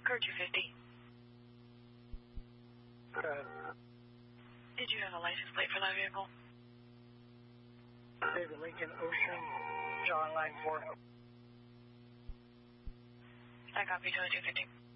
Car 250. Did you have a license plate for that vehicle? David Lincoln, Ocean, John Line 4. I copy, 250.